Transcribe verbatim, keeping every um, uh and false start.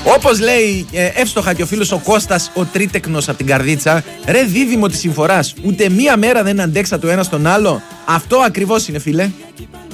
Όπως λέει ε, εύστοχα και ο φίλος ο Κώστας ο Τρίτεκνος από την Καρδίτσα, ρε δίδυμο της συμφοράς, ούτε μία μέρα δεν αντέξα το ένα στον άλλο. Αυτό ακριβώς είναι, φίλε.